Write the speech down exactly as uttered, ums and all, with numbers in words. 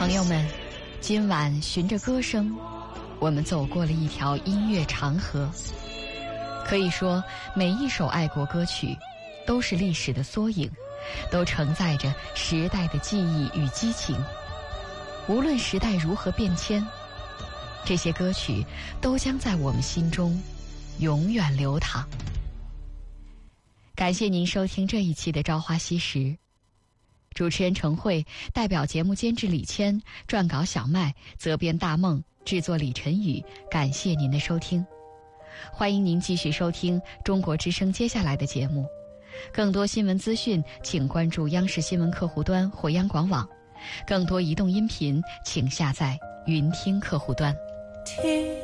朋友们，今晚循着歌声，我们走过了一条音乐长河。可以说，每一首爱国歌曲都是历史的缩影，都承载着时代的记忆与激情。无论时代如何变迁，这些歌曲都将在我们心中永远流淌。感谢您收听这一期的《朝花夕拾》，主持人程慧，代表节目监制李谦，撰稿小麦，责编大梦，制作李晨宇。感谢您的收听，欢迎您继续收听中国之声接下来的节目。更多新闻资讯，请关注央视新闻客户端或央广网。更多移动音频，请下载云听客户端。